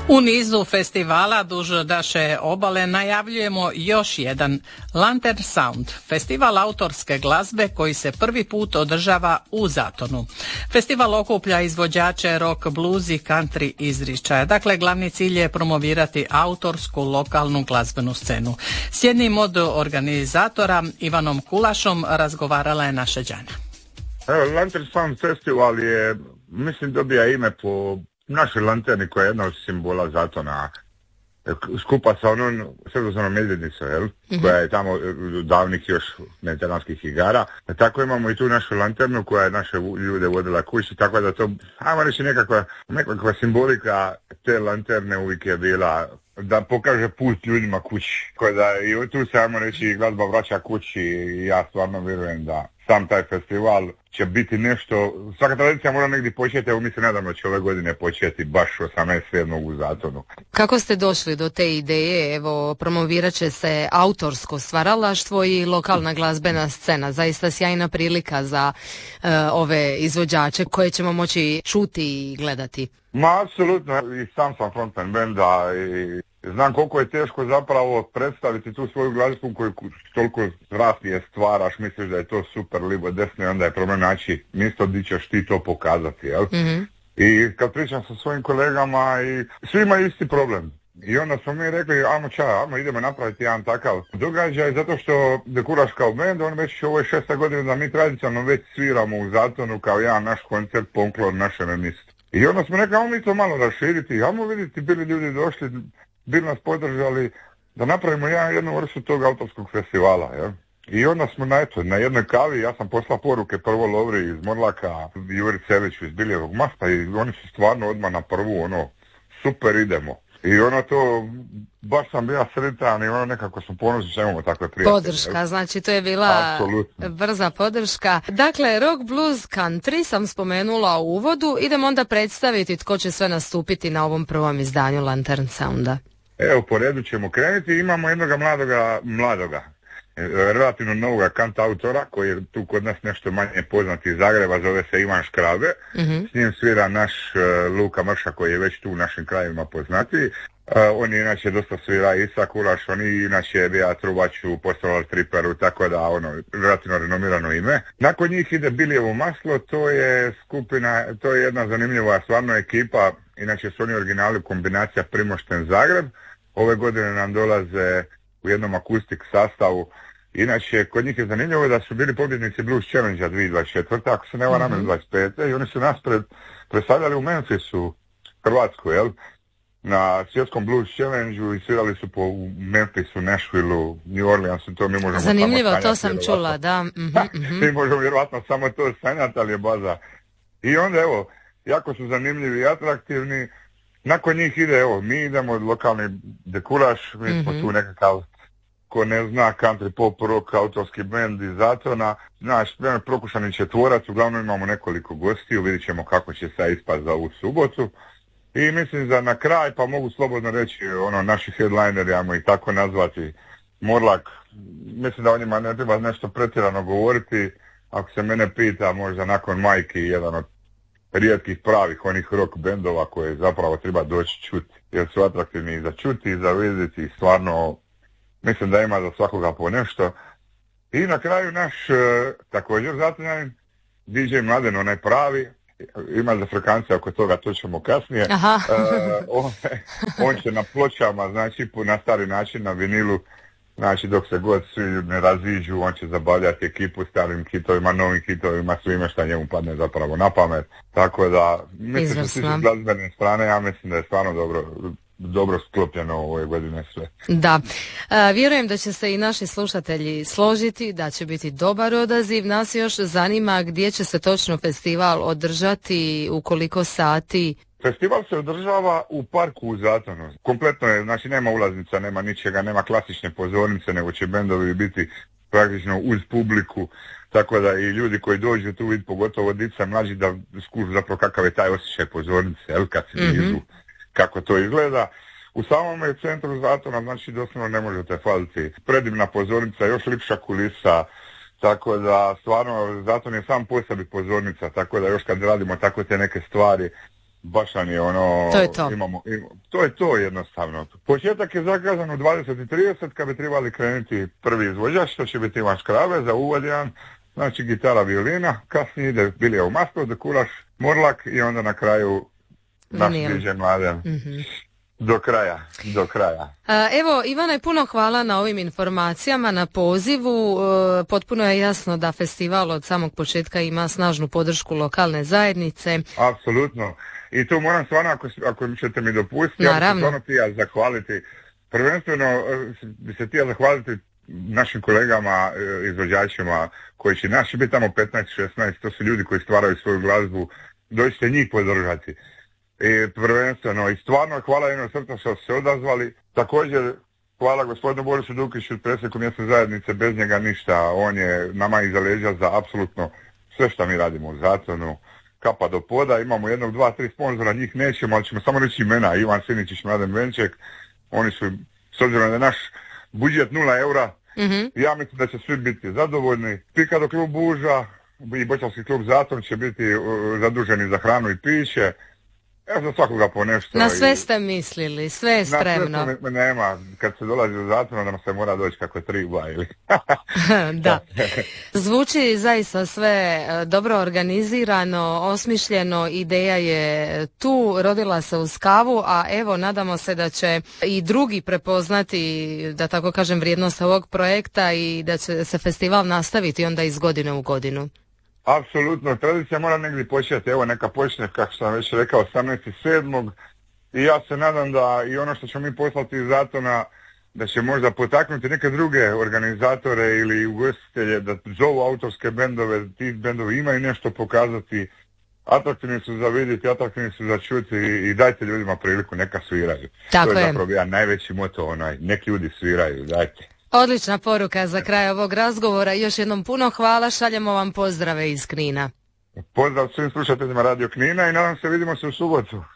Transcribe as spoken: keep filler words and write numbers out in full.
U nizu festivala duž naše obale najavljujemo još jedan Lantern Sound, festival autorske glazbe koji se prvi put održava u Zatonu. Festival okuplja izvođače rock, blues i country izričaja. Dakle, glavni cilj je promovirati autorsku lokalnu glazbenu scenu. S jednim od organizatora, Ivanom Kulašom, razgovarala je naša Đana. Evo, Lantern Sound festival je, mislim, dobija ime po našoj lanterni koja je jedna od simbola Zatona, skupa sa onom sredozemnom medvjednicom, jel? Mm-hmm. Koja je tamo davnih još mediteranskih igara. Tako imamo i tu našu lanternu koja je naše ljude vodila kući, tako da to, ajmo reći, nekakva, nekakva simbolika te lanterne uvijek je bila da pokaže put ljudima kući. Koja da i tu se, ajmo reći, glazba vraća kući i ja stvarno vjerujem da sam taj festival će biti nešto, svaka tradicija mora negdje početi, evo mi se nadamo će ove godine početi baš osamnaestog sedmog u Zatonu. Kako ste došli do te ideje? Evo, promovirat će se autorsko stvaralaštvo i lokalna glazbena scena. Zaista sjajna prilika za uh, ove izvođače koje ćemo moći čuti i gledati. Ma, apsolutno, i sam sam frontman benda i znam koliko je teško zapravo predstaviti tu svoju glazbu koju toliko rasnije stvaraš, misliš da je to super libo desno i onda je problem naći mjesto gdje ćeš ti to pokazati, jel? Mm-hmm. I kad pričam sa svojim kolegama i svi imaju isti problem. I onda smo mi rekli, ajmo ča, ajmo idemo napraviti jedan takav događaj, zato što Dekuraš kao band, on već ovo je šesta godina da mi tradicionalno već sviramo u Zatonu kao jedan naš koncert ponklon našem mjestu. I onda smo rekli, ajmo mi to malo raširiti, ajmo vidjeti, bili ljudi došli, bili nas podržali da napravimo jedan, jednu vrstu tog autorskog festivala, jel? I onda smo na, eto, na jednoj kavi, ja sam poslao poruke prvo Lovri iz Morlaka, Juri Celiću iz Biljevog Masta i oni su stvarno odmah na prvu, ono, super idemo. I ono to, baš sam bila sretan i ono nekako smo ponosni što imamo takve prijatelje. Podrška, znači to je bila Absolutno. brza podrška. Dakle, rock, blues, country sam spomenula u uvodu, idemo onda predstaviti tko će sve nastupiti na ovom prvom izdanju Lantern Sounda. Evo, po redu ćemo krenuti, imamo jednoga mladoga, mladoga, relativno novoga kantautora koji je tu kod nas nešto manje poznat iz Zagreba, zove se Ivan Škrabe. Mm-hmm. S njim svira naš uh, Luka Mrša koji je već tu u našim krajevima poznati. Uh, on je inače dosta svira Isa Kulaš, on je inače bija trubač u Postolar Triperu, tako da ono, relativno renomirano ime. Nakon njih ide Biljevo Maslo, to je skupina, to je jedna zanimljiva stvarno ekipa, inače su oni originali kombinacija Primošten Zagreb. Ove godine nam dolaze u jednom akustik sastavu. Inače, kod njih je zanimljivo da su bili pobjednici Blues Challenge-a dvije tisuće dvadeset četvrte ako se ne varam, mm-hmm. dvadeset pete i oni su nas pred, predstavljali u Memphisu, Hrvatsku, jel? Na svjetskom Blues Challenge-u i svirali su po Memphisu, Nashvilleu, New Orleansu, to mi možemo Zanimljivo, samo sanjati. To sam vjerovatno. čula, da. Mm-hmm. Mi možemo vjerovatno samo to sanjati, ali je baza. I onda, evo, jako su zanimljivi i atraktivni. Nakon njih ide, evo, mi idemo lokalni Dekuraš, mi mm-hmm. smo tu nekakav, ko ne zna, country pop rock, autorski band iz Zatona, naš prokušani četvorac, uglavnom imamo nekoliko gostiju, vidit ćemo kako će sad ispast za ovu subotu. I mislim da na kraj, pa mogu slobodno reći, ono, naši headlineri, ajmo ih tako nazvati, Morlak, mislim da o njima ne treba nešto pretjerano govoriti, ako se mene pita, možda nakon Majki, jedan od rijetkih pravih onih rock bendova koje zapravo treba doći čuti, jer su atraktivni i za čuti i za vidjeti i stvarno mislim da ima za svakoga po nešto. I na kraju naš e, također zatonjanin D J Mladen, onaj pravi, ima za frekancije oko toga, to ćemo kasnije. E, on, on će na pločama, znači na stari način na vinilu, znači dok se god svi ne raziđu, on će zabavljati ekipu starim hitovima, novim hitovima, svime šta njemu padne zapravo na pamet. Tako da, mislim da svi s glazbene strane, ja mislim da je stvarno dobro, dobro sklopljeno ove godine sve. Da, e, vjerujem da će se i naši slušatelji složiti, da će biti dobar odaziv. Nas još zanima gdje će se točno festival održati, u koliko sati. Festival se održava u parku u Zatonu. Kompletno je, znači nema ulaznica, nema ničega, nema klasične pozornice, nego će bendovi biti praktično uz publiku, tako da i ljudi koji dođu tu vid, pogotovo dica mlađi, da skužu zapravo kakav je taj osjećaj pozornice, jel, kad se mm-hmm. nizu, kako to izgleda. U samom centru Zatona, znači doslovno ne možete faliti. Predivna pozornica, još lipša kulisa, tako da stvarno Zaton je sam po sebi pozornica, tako da još kad radimo tako te neke stvari, baš nam je ono... To je to. Imamo, imamo, to je to jednostavno. Početak je zakazan u dvadeset i trideset kad bi trebali krenuti prvi izvođač, to će biti Ivan Škrabe za uvod jedan, znači gitara, violina, kasnije ide Bilija u Masko, Dekulaš, Morlak i onda na kraju naš D J Mladen. Mm-hmm. Do kraja, do kraja. Evo, Ivane, puno hvala na ovim informacijama, na pozivu. Potpuno je jasno da festival od samog početka ima snažnu podršku lokalne zajednice. Apsolutno. I tu moram stvarno, ako, ako ćete mi dopustiti, ja bih se stvarno tija zahvaliti. Prvenstveno bi se tija zahvaliti našim kolegama, izvođačima, koji će naši biti tamo petnaest šesnaest, to su ljudi koji stvaraju svoju glazbu, dođite njih podržati. I prvenstveno, i stvarno hvala jedno srca što su se odazvali. Također hvala gospodinu Borisu Dukiću, predsjedniku mjesne zajednice, bez njega ništa, on je nama iza leđa za apsolutno sve što mi radimo u Zatonu, kapa do poda. Imamo jednog, dva, tri sponzora, njih nećemo, ali ćemo samo reći imena, Ivan Siničić, Mladen Venček, oni su, s obzirom da je naš budžet nula eura, mm-hmm. ja mislim da će svi biti zadovoljni. Pikado klub Buža i Boćarski klub Zaton će biti uh, zaduženi za hranu i piće. Ja za svakoga po nešto. Na sve ste mislili, sve je spremno. Na sve nema, kad se dolazi u Zaton, onda se mora doći kako treba ili... Da. Zvuči zaista sve dobro organizirano, osmišljeno, ideja je tu, rodila se uz kavu, a evo nadamo se da će i drugi prepoznati, da tako kažem, vrijednost ovog projekta i da će se festival nastaviti onda iz godine u godinu. Apsolutno, tradicija mora negdje početi, evo neka počne, kako sam već rekao, osamnaestog sedmog i ja se nadam da i ono što ćemo mi poslati iz Zatona, da će možda potaknuti neke druge organizatore ili ugostitelje da zovu autorske bendove, ti bendovi imaju nešto pokazati, atraktivni su za vidjeti, atraktivni su za čuti i dajte ljudima priliku, neka sviraju. Tako to je, je zapravo ja najveći moto, onaj, neki ljudi sviraju, dajte. Odlična poruka za kraj ovog razgovora. Još jednom puno hvala, šaljemo vam pozdrave iz Knina. Pozdrav svim slušateljima Radio Knina i nadam se vidimo se u subotu.